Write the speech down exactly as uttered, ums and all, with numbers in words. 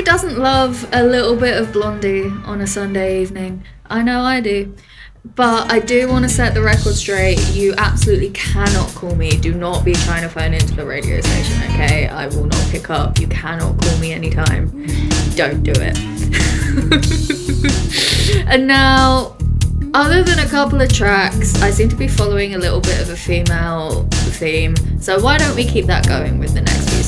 doesn't love a little bit of Blondie on a Sunday evening? I know I do. But I do want to set the record straight. You absolutely cannot call me. Do not be trying to phone into the radio station, okay? I will not pick up. You cannot call me anytime. Don't do it. And now, other than a couple of tracks, I seem to be following a little bit of a female theme. So why don't we keep that going with the next few